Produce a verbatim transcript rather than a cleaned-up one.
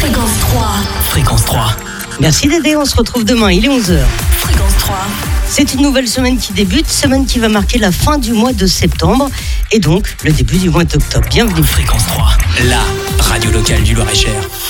Fréquence trois. Fréquence trois. Merci Dédé, on se retrouve demain, il est onze heures. Fréquence trois. C'est une nouvelle semaine qui débute, semaine qui va marquer la fin du mois de septembre et donc le début du mois d'octobre. Bienvenue. Fréquence trois, la radio locale du Loir-et-Cher.